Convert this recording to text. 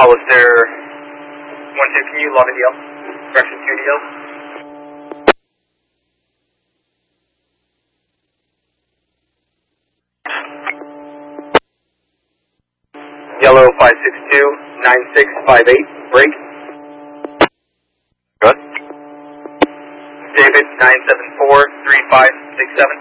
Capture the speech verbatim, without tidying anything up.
Hollister one two, can you log a D L? Correction two D L. Yellow five six two, nine six five eight, break. Good. David nine seven four, three five six seven.